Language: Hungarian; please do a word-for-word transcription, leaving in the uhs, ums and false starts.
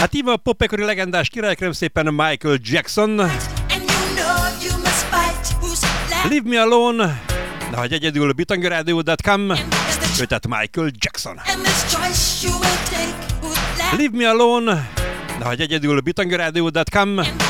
Hát így van a popekori legendás király, kérem szépen Michael Jackson. Leave Me Alone, de hagyj egyedül bitangeradio pont com, ő tehát Michael Jackson. Leave Me Alone, de hagyj egyedül bitangeradio pont com.